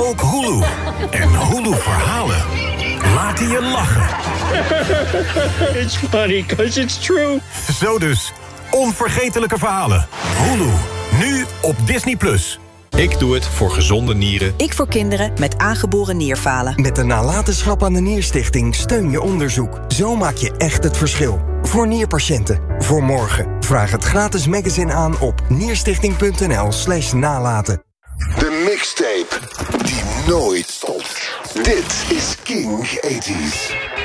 ook Hulu. En Hulu-verhalen laten je lachen. It's funny because it's true. Zo dus, onvergetelijke verhalen. Hulu, nu op Disney+. Ik doe het voor gezonde nieren. Ik voor kinderen met aangeboren nierfalen. Met de nalatenschap aan de Nierstichting steun je onderzoek. Zo maak je echt het verschil. Voor nierpatiënten. Voor morgen. Vraag het gratis magazine aan op nierstichting.nl/nalaten. De mixtape die nooit stopt. Dit is King 80's.